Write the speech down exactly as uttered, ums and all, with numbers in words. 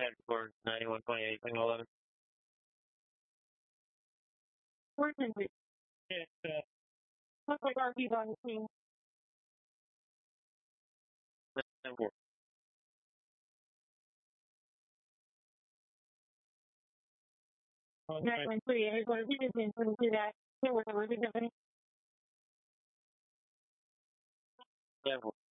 for ninety-one twenty-eight, signal eleven. Where's Henry? Yeah, uh, Looks like R V's on the scene. ten four. nine one three, I was going to do that. There was a roofing company. ten four.